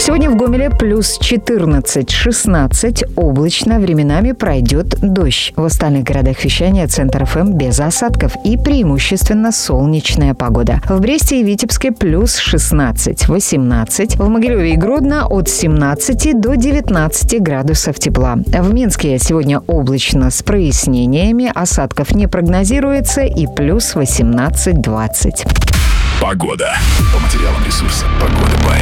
Сегодня в Гомеле плюс 14-16, облачно, временами пройдет дождь. В остальных городах вещания Центр ФМ без осадков и преимущественно солнечная погода. В Бресте и Витебске плюс 16-18, в Могилеве и Гродно от 17 до 19 градусов тепла. В Минске сегодня облачно с прояснениями, осадков не прогнозируется и плюс 18-20. Погода. По материалам ресурса «Погода.бай».